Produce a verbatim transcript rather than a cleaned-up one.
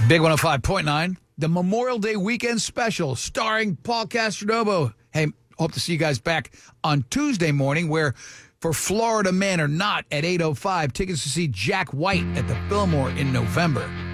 Big one oh five point nine, the Memorial Day weekend special starring Paul Castronovo. Hey, hope to see you guys back on Tuesday morning where for Florida Man or Not at eight oh five, tickets to see Jack White at the Fillmore in November.